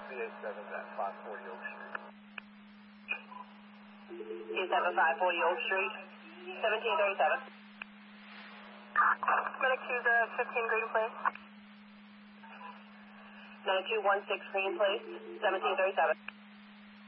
VA7's at 540 Oak Street. VA7 540 Oak Street, 1737. Medic 2 to 15 Green Place. 9216 Green Place, 1737.